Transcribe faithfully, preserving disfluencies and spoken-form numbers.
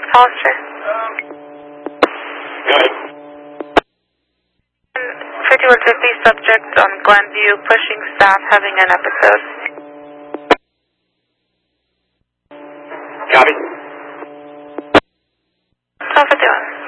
Hollister. Go ahead. fifty-one fifty, subject on Glenview, pushing staff, having an episode. Copy. twelve fifty-one.